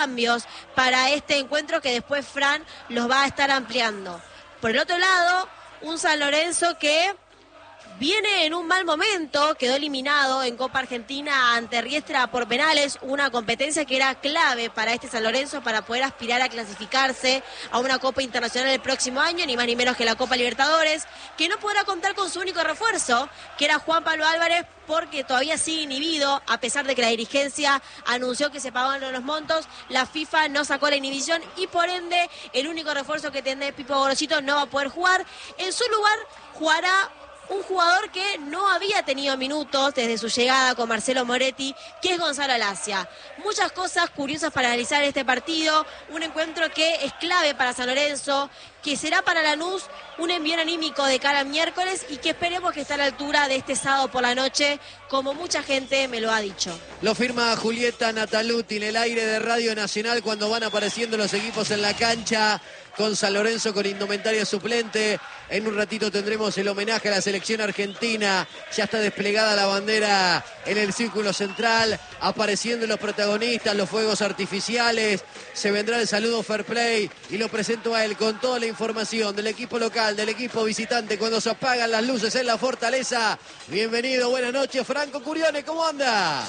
cambios para este encuentro que después Fran los va a estar ampliando. Por el otro lado, un San Lorenzo que viene en un mal momento, quedó eliminado en Copa Argentina ante Riestra por penales, una competencia que era clave para este San Lorenzo para poder aspirar a clasificarse a una Copa Internacional el próximo año, ni más ni menos que la Copa Libertadores, que no podrá contar con su único refuerzo, que era Juan Pablo Álvarez, porque todavía sigue inhibido, a pesar de que la dirigencia anunció que se pagaban los montos, la FIFA no sacó la inhibición y por ende el único refuerzo que tiene Pipo Gorosito no va a poder jugar. En su lugar jugará un jugador que no había tenido minutos desde su llegada con Marcelo Moretti, que es Gonzalo Alacia. Muchas cosas curiosas para analizar este partido, un encuentro que es clave para San Lorenzo, que será para Lanús un envío anímico de cara a miércoles y que esperemos que esté a la altura de este sábado por la noche, como mucha gente me lo ha dicho. Lo firma Julieta Nataluti en el aire de Radio Nacional cuando van apareciendo los equipos en la cancha, con San Lorenzo con indumentaria suplente. En un ratito tendremos el homenaje a la selección argentina. Ya está desplegada la bandera en el círculo central, apareciendo los protagonistas, los fuegos artificiales. Se vendrá el saludo Fair Play y lo presento a él con toda la información del equipo local, del equipo visitante, cuando se apagan las luces en la Fortaleza. Bienvenido, buenas noches, Franco Curione, ¿cómo anda?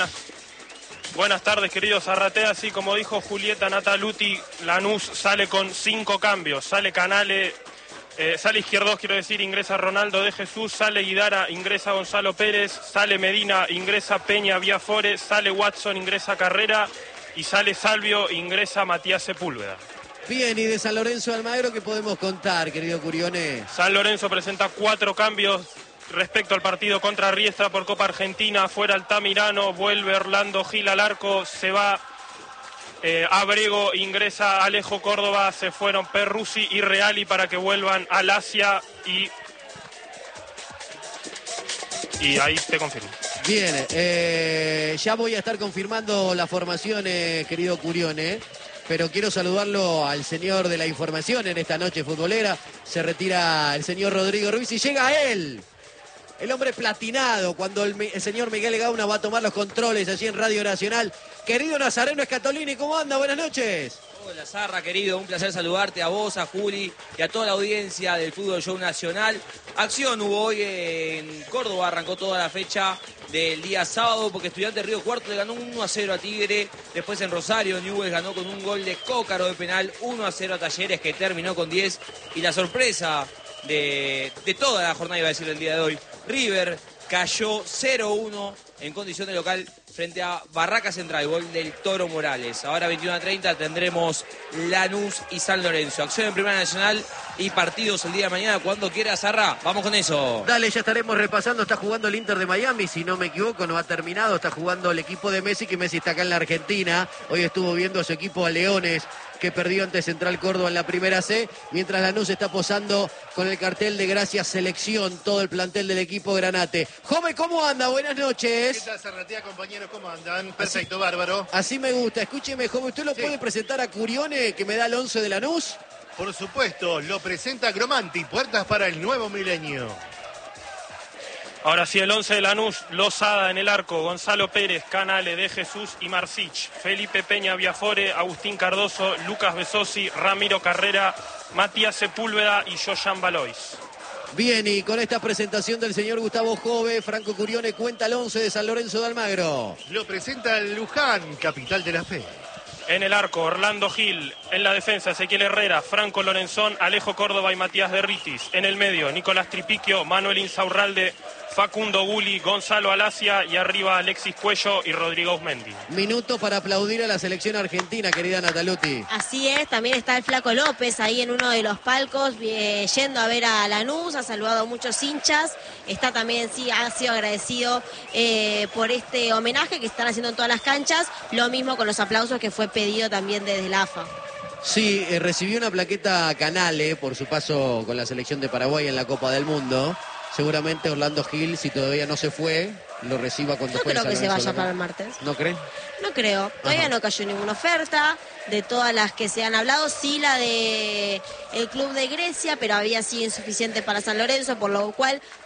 Buenas tardes, queridos Arratea. Así como dijo Julieta Nataluti, Lanús sale con 5 cambios. Sale Canale, sale Izquierdos, quiero decir, ingresa Ronaldo de Jesús, sale Guidara, ingresa Gonzalo Pérez, sale Medina, ingresa Peña Viafore, sale Watson, ingresa Carrera y sale Salvio, ingresa Matías Sepúlveda. Bien, y de San Lorenzo Almagro, ¿qué podemos contar, querido Curione? San Lorenzo presenta 4 cambios respecto al partido contra Riestra por Copa Argentina. Fuera Altamirano, vuelve Orlando Gil al arco, se va Abrego, ingresa Alejo Córdoba, se fueron Perruzzi y Reali para que vuelvan Alacia y ahí te confirmo. Bien, ya voy a estar confirmando la formación, querido Curione, pero quiero saludarlo al señor de la información en esta noche futbolera. Se retira el señor Rodrigo Ruiz y llega él, el hombre platinado, cuando el señor Miguel Gauna va a tomar los controles allí en Radio Nacional. Querido Nazareno Escatolini, ¿cómo anda? Buenas noches. Hola Zarra, querido, un placer saludarte a vos, a Juli y a toda la audiencia del Fútbol Show Nacional. Acción hubo hoy en Córdoba, arrancó toda la fecha del día sábado porque Estudiantes Río Cuarto le ganó 1-0 a Tigre. Después en Rosario, Newell's ganó con un gol de Cócaro de penal 1-0 a Talleres, que terminó con 10. Y la sorpresa de toda la jornada, iba a decir el día de hoy, River cayó 0-1 en condición de local frente a Barraca Central, gol del Toro Morales. Ahora 21:30 tendremos Lanús y San Lorenzo. Acción en Primera Nacional y partidos el día de mañana. Cuando quiera, Zarra, vamos con eso. Dale, ya estaremos repasando. Está jugando el Inter de Miami, si no me equivoco, no ha terminado. Está jugando el equipo de Messi, que Messi está acá en la Argentina. Hoy estuvo viendo a su equipo a Leones, que perdió ante Central Córdoba en la primera C, mientras Lanús está posando con el cartel de Gracias Selección, todo el plantel del equipo Granate. Jove, ¿cómo anda? Buenas noches. ¿Qué tal, Zarratea, compañeros? ¿Cómo andan? Perfecto, así, bárbaro. Así me gusta. Escúcheme, Jove, ¿usted lo puede presentar a Curione, que me da el 11 de Lanús? Por supuesto, lo presenta Gromanti, puertas para el nuevo milenio. Ahora sí, el 11 de Lanús: Lozada en el arco, Gonzalo Pérez, Canale de Jesús y Marcich, Felipe Peña Viafore, Agustín Cardoso, Lucas Besosi, Ramiro Carrera, Matías Sepúlveda y Joyan Valois. Bien, y con esta presentación del señor Gustavo Jove, Franco Curione cuenta el 11 de San Lorenzo de Almagro. Lo presenta Luján, capital de la fe. En el arco, Orlando Gil. En la defensa, Ezequiel Herrera, Franco Lorenzón, Alejo Córdoba y Matías Derritis. En el medio, Nicolás Tripiquio, Manuel Insaurralde, Facundo Guli, Gonzalo Alacia y arriba Alexis Cuello y Rodrigo Usmendi. Minuto para aplaudir a la selección argentina, querida Nataluti. Así es, también está el Flaco López ahí en uno de los palcos yendo a ver a Lanús, ha saludado a muchos hinchas, está también, sí, ha sido agradecido por este homenaje que están haciendo en todas las canchas, lo mismo con los aplausos que fue pedido también desde la AFA. Sí, recibió una plaqueta Canale por su paso con la selección de Paraguay en la Copa del Mundo. Seguramente Orlando Gil, si todavía no se fue, lo reciba cuando juegue. No creo que se vaya para el martes. ¿No creen? No creo. Todavía no cayó ninguna oferta. De todas las que se han hablado, sí la de el club de Grecia, pero había sido insuficiente para San Lorenzo, por lo cual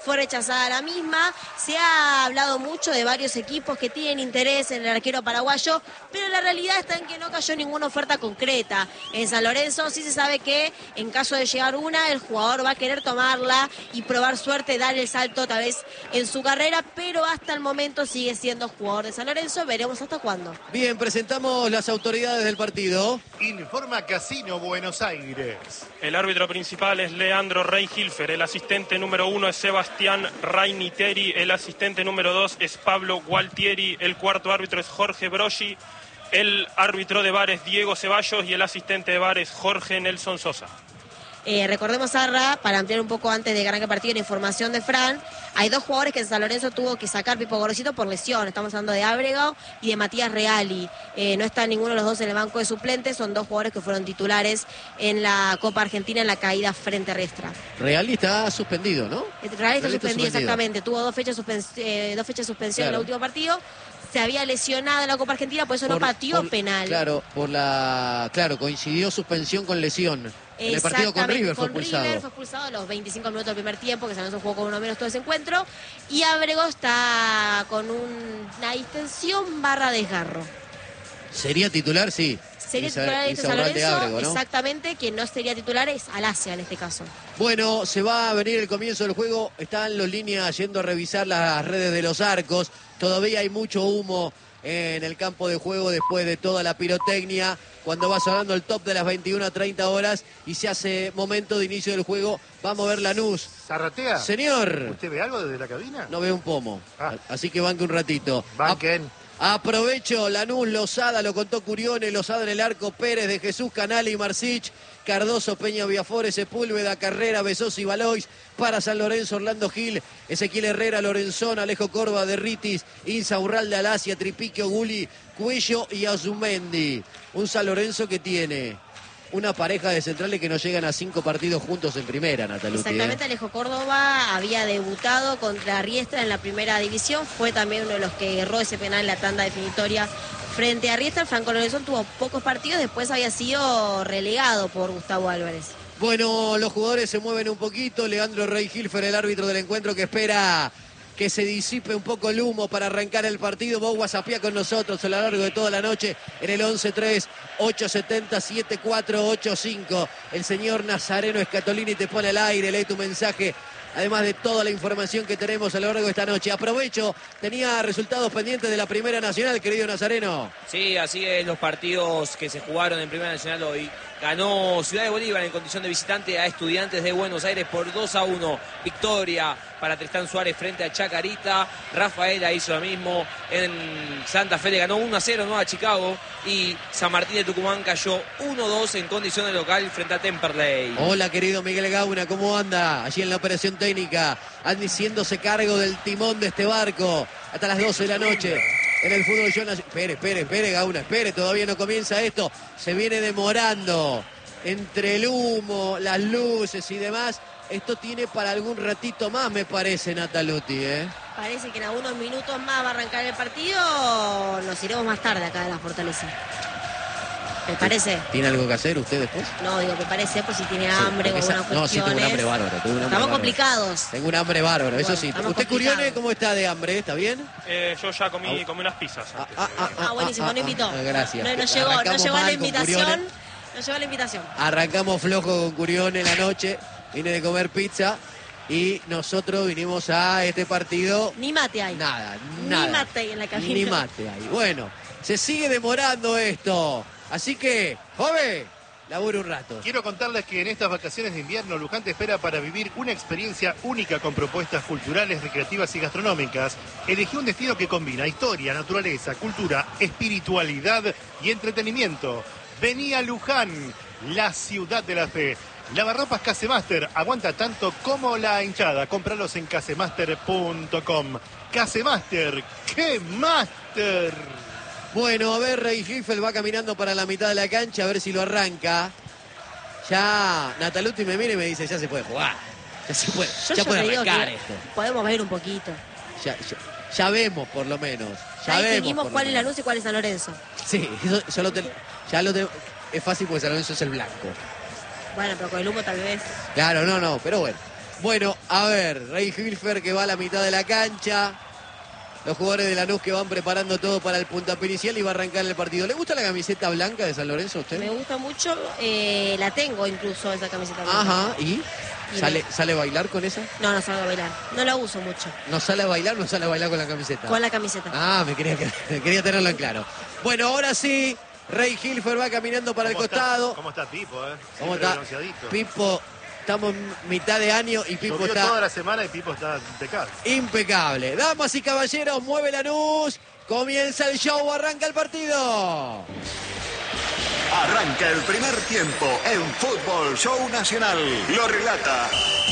fue rechazada la misma. Se ha hablado mucho de varios equipos que tienen interés en el arquero paraguayo, pero la realidad está en que no cayó ninguna oferta concreta. En San Lorenzo sí se sabe que en caso de llegar una, el jugador va a querer tomarla y probar suerte, dar el salto tal vez en su carrera, pero hasta el momento sigue siendo jugador de San Lorenzo. Veremos hasta cuándo. Bien, presentamos las autoridades del partido. Informa Casino Buenos Aires. El árbitro principal es Leandro Rey-Hilfer, el asistente número 1 es Sebastián Rainiteri, el asistente número 2 es Pablo Gualtieri, el cuarto árbitro es Jorge Broggi, el árbitro de VAR es Diego Ceballos y el asistente de VAR es Jorge Nelson Sosa. Recordemos, Arra, para ampliar un poco antes de ganar el partido, la información de Fran, hay dos jugadores que en San Lorenzo tuvo que sacar Pipo Gorosito por lesión. Estamos hablando de Ábrego y de Matías Reali. No está ninguno de los dos en el banco de suplentes, son dos jugadores que fueron titulares en la Copa Argentina en la caída frente a Riestra. Reali está suspendido, ¿no? Reali está suspendido, exactamente. Tuvo dos fechas de suspensión en el último partido. Se había lesionado en la Copa Argentina, por eso no pateó penal. Claro, coincidió suspensión con lesión. En el partido con River fue expulsado. River fue expulsado a los 25 minutos del primer tiempo, que San Lorenzo jugó con uno menos todo ese encuentro. Y Ábrego está con una distensión / desgarro. ¿Sería titular? Sí. Sería titular de San Lorenzo, Ábrego, ¿no? Exactamente. Quien no sería titular es Alasia en este caso. Bueno, se va a venir el comienzo del juego. Están los líneas yendo a revisar las redes de los arcos. Todavía hay mucho humo en el campo de juego después de toda la pirotecnia. Cuando va sonando el top de las 21 a 30 horas y se hace momento de inicio del juego, va a mover Lanús. ¿Zarratea? Señor. ¿Usted ve algo desde la cabina? No veo un pomo. Así que banque un ratito. Banquen. Aprovecho, Lanús, Lozada, lo contó Curione, Lozada en el arco, Pérez, de Jesús, Canale y Marcich, Cardoso, Peña, Viafores, Sepúlveda, Carrera, Besosi, Balois, para San Lorenzo, Orlando Gil, Ezequiel Herrera, Lorenzón, Alejo Corva, Derritis, Insa Urralde, Alasia, Tripique, Oguli, Cuello y Azumendi. Un San Lorenzo que tiene una pareja de centrales que no llegan a 5 partidos juntos en primera, Nataluti. Exactamente, Alejo Córdoba había debutado contra Riestra en la primera división, fue también uno de los que erró ese penal en la tanda definitoria frente a Riestra. Franco Lorenzón tuvo pocos partidos, después había sido relegado por Gustavo Álvarez. Bueno, los jugadores se mueven un poquito. Leandro Rey-Hilfer, el árbitro del encuentro, que espera que se disipe un poco el humo para arrancar el partido. Vos whatsappía con nosotros a lo largo de toda la noche en el 11-3-870-7485. El señor Nazareno Escatolini te pone al aire, lee tu mensaje. Además de toda la información que tenemos a lo largo de esta noche. Aprovecho, tenía resultados pendientes de la Primera Nacional, querido Nazareno. Sí, así es, los partidos que se jugaron en Primera Nacional hoy. Ganó Ciudad de Bolívar en condición de visitante a Estudiantes de Buenos Aires por 2-1. Victoria para Tristán Suárez frente a Chacarita. Rafaela hizo lo mismo. En Santa Fe le ganó 1-0 ¿no? a Chicago. Y San Martín de Tucumán cayó 1-2 en condición de local frente a Temperley. Hola, querido Miguel Gauna, ¿cómo anda? Allí en la operación técnica, haciéndose cargo del timón de este barco hasta las 12 de la noche. En el fútbol yo espere, Gauna, espere, todavía no comienza esto. Se viene demorando entre el humo, las luces y demás. Esto tiene para algún ratito más, me parece, Nataluti, ¿eh? Parece que en algunos minutos más va a arrancar el partido. Nos iremos más tarde acá de la Fortaleza. ¿Me parece? ¿Tiene algo que hacer usted después? No, digo, me parece por si tiene hambre o alguna cuestión. No, sí, tengo un hambre bárbaro. Estamos complicados. Tengo un hambre bárbaro, bueno, eso sí. ¿Usted, Curione, cómo está de hambre? ¿Está bien? Yo ya comí unas pizzas. Buenísimo, no invitó. Gracias. No llegó la invitación. No llegó la invitación. Arrancamos flojo con Curione en la noche. Vine de comer pizza. Y nosotros vinimos a este partido. Ni mate hay. Nada. Ni mate hay en la cabina. Ni mate hay. Bueno, se sigue demorando esto. Así que, joven, labure un rato. Quiero contarles que en estas vacaciones de invierno Luján te espera para vivir una experiencia única con propuestas culturales, recreativas y gastronómicas. Elegí un destino que combina historia, naturaleza, cultura, espiritualidad y entretenimiento. Vení a Luján, la ciudad de la fe. Lavarropas Casemaster, aguanta tanto como la hinchada. Cómpralos en casemaster.com. Casemaster, ¡qué máster! Bueno, a ver, Rey-Hilfer va caminando para la mitad de la cancha, a ver si lo arranca. Ya Nataluti me mira y me dice, ya se puede jugar. Ya se puede, ya puede arrancar esto. Podemos ver un poquito. Ya vemos, por lo menos. Ya distinguimos cuál es Lanús y cuál es San Lorenzo. Sí, eso ya lo tengo. Es fácil porque San Lorenzo es el blanco. Bueno, pero con el humo tal vez. Claro, no, pero bueno. Bueno, a ver, Rey Hilfer que va a la mitad de la cancha. Los jugadores de Lanús que van preparando todo para el puntapié inicial y va a arrancar el partido. ¿Le gusta la camiseta blanca de San Lorenzo a usted? Me gusta mucho, la tengo incluso esa camiseta blanca. Ajá, ¿y? ¿Sale a bailar con esa? No, no salgo a bailar. No la uso mucho. ¿No sale a bailar o no sale a bailar con la camiseta? Con la camiseta. Ah, quería tenerlo en claro. Bueno, ahora sí, Rey Hilfer va caminando para el costado. ¿Cómo está Pipo, ¿Cómo Siempre está? bronceadito. Pipo, estamos en mitad de año y Pipo Llovió está toda la semana y Pipo está impecable. impecable. Damas y caballeros, mueve Lanús. Comienza el show, arranca el partido. Arranca el primer tiempo en Fútbol Show Nacional. Lo relata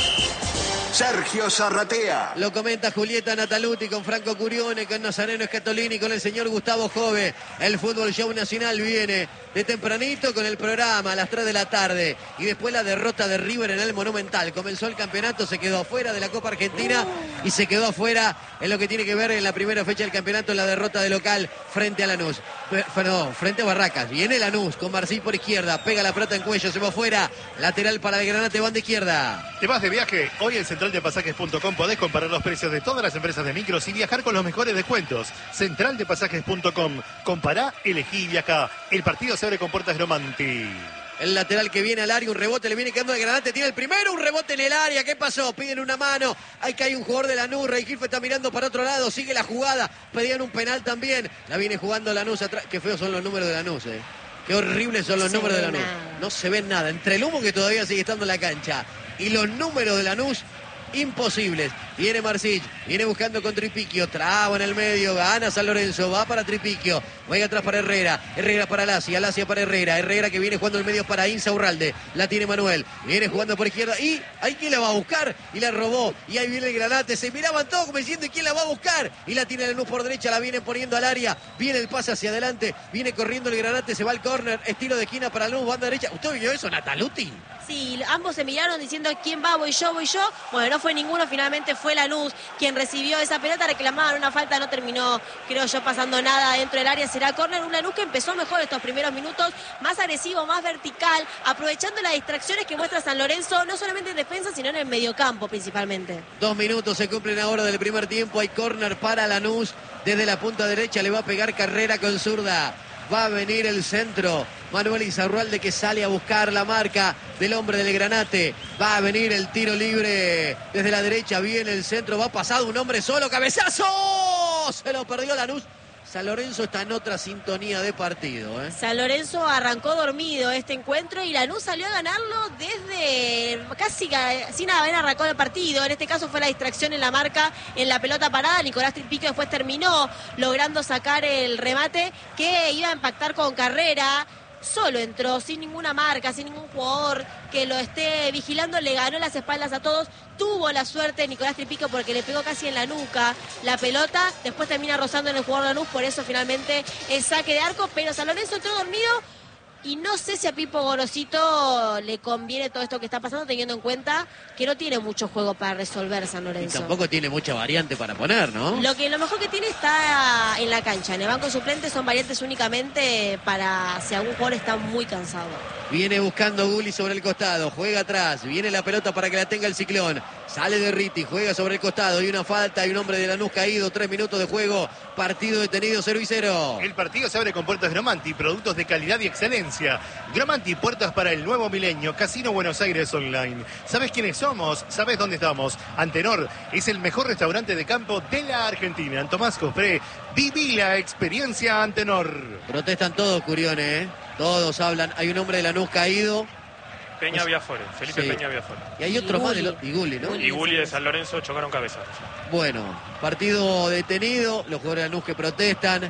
Sergio Zarratea. Lo comenta Julieta Nataluti con Franco Curione, con Nazareno Scatolini, con el señor Gustavo Jove. El Fútbol Show Nacional viene de tempranito con el programa a las 3 de la tarde. Y después la derrota de River en el Monumental. Comenzó el campeonato, se quedó afuera de la Copa Argentina y se quedó afuera en lo que tiene que ver en la primera fecha del campeonato, en la derrota de local frente a Lanús. Perdón, frente a Barracas. Viene Lanús con Marcí por izquierda, pega la pelota en cuello, se va afuera. Lateral para el Granate, banda izquierda. ¿Te vas de viaje? Hoy en centraldepasajes.com podés comparar los precios de todas las empresas de micros y viajar con los mejores descuentos. Centraldepasajes.com. Compará, elegí y viajá. El partido se abre con puertas Gromanti. El lateral que viene al área, un rebote, le viene quedando el Granate, tiene el primero, un rebote en el área, ¿qué pasó? Piden una mano, ahí cae un jugador de Lanús, Rey Hilfer está mirando para otro lado, sigue la jugada, pedían un penal también, la viene jugando Lanús atrás, qué feos son los números de Lanús, qué horribles son los números de Lanús, no se ven nada, entre el humo que todavía sigue estando en la cancha y los números de Lanús, imposibles. Viene Marcich, viene buscando con Tripiquio, traba en el medio, gana San Lorenzo, va para Tripiquio, va atrás para Herrera, Herrera para Lacia, Lacia para Herrera, Herrera que viene jugando en el medio para Insaurralde, la tiene Manuel, viene jugando por izquierda y ahí quién la va a buscar y la robó y ahí viene el Granate, se miraban todos como diciendo ¿y quién la va a buscar? Y la tiene Lanús por derecha, la viene poniendo al área, viene el pase hacia adelante, viene corriendo el Granate, se va al córner, estilo de esquina para Lanús, banda derecha. ¿Usted vio eso, Nataluti? Sí, ambos se miraron diciendo quién va, voy yo, voy yo. Bueno, no fue ninguno, finalmente fue Lanús quien recibió esa pelota, reclamaban una falta, no terminó, creo yo, pasando nada dentro del área, será córner. Un Lanús que empezó mejor estos primeros minutos, más agresivo, más vertical, aprovechando las distracciones que muestra San Lorenzo, no solamente en defensa, sino en el mediocampo principalmente. 2 minutos se cumplen ahora del primer tiempo, hay córner para Lanús, desde la punta derecha le va a pegar Carrera con zurda. Va a venir el centro. Manuel Insaurralde que sale a buscar la marca del hombre del Granate. Va a venir el tiro libre desde la derecha. Viene el centro. Va pasado un hombre solo. ¡Cabezazo! Se lo perdió Lanús. San Lorenzo está en otra sintonía de partido. San Lorenzo arrancó dormido este encuentro y Lanús salió a ganarlo desde casi sin haber arrancado el partido. En este caso fue la distracción en la marca, en la pelota parada. Nicolás Tripiquio después terminó logrando sacar el remate que iba a impactar con Carrera. Solo entró, sin ninguna marca, sin ningún jugador que lo esté vigilando, le ganó las espaldas a todos. Tuvo la suerte Nicolás Tripiquio porque le pegó casi en la nuca la pelota, después termina rozando en el jugador Lanús, por eso finalmente es saque de arco, pero San Lorenzo entró dormido y no sé si a Pipo Gorosito le conviene todo esto que está pasando, teniendo en cuenta que no tiene mucho juego para resolver San Lorenzo. Y tampoco tiene mucha variante para poner, ¿no? Lo mejor que tiene está en la cancha. En el banco suplente son variantes únicamente para si algún jugador está muy cansado. Viene buscando Gulli sobre el costado, juega atrás, viene la pelota para que la tenga el Ciclón. Sale de Ritti, juega sobre el costado, hay una falta, hay un hombre de Lanús caído, 3 minutos de juego, partido detenido 0-0. El partido se abre con puertas Gromanti, productos de calidad y excelencia. Gromanti, puertas para el nuevo milenio, Casino Buenos Aires Online. ¿Sabes quiénes somos? ¿Sabes dónde estamos? Antenor es el mejor restaurante de campo de la Argentina. En Tomás Cofré, viví la experiencia Antenor. Protestan todos, Curione, Todos hablan, hay un hombre de Lanús caído. Peña Viafore, Felipe Sí. Peña Viafore. Y hay otro más, y Gulli, ¿no? Y Gulli de San Lorenzo chocaron cabezas. Bueno, partido detenido, los jugadores de Lanús que protestan.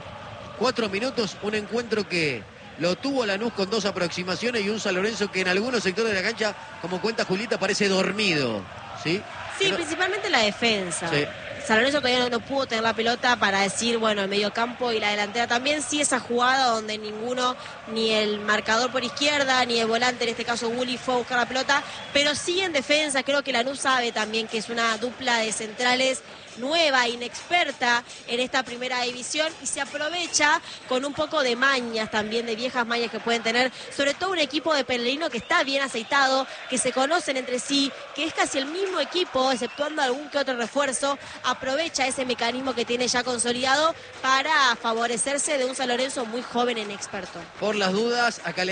4 minutos, un encuentro que lo tuvo Lanús con 2 aproximaciones y un San Lorenzo que en algunos sectores de la cancha, como cuenta Julieta, parece dormido. ¿Sí? Sí, Pero- principalmente la defensa. Sí. San Lorenzo todavía no pudo tener la pelota para decir, bueno, el mediocampo y la delantera también. Sí, esa jugada donde ninguno, ni el marcador por izquierda, ni el volante, en este caso Gulli, fue a buscar la pelota. Pero sí en defensa, creo que Lanús sabe también que es una dupla de centrales nueva, inexperta en esta primera división y se aprovecha con un poco de mañas también, de viejas mañas que pueden tener, sobre todo un equipo de Pellegrino que está bien aceitado, que se conocen entre sí, que es casi el mismo equipo, exceptuando algún que otro refuerzo, aprovecha ese mecanismo que tiene ya consolidado para favorecerse de un San Lorenzo muy joven e inexperto. Por las dudas, acá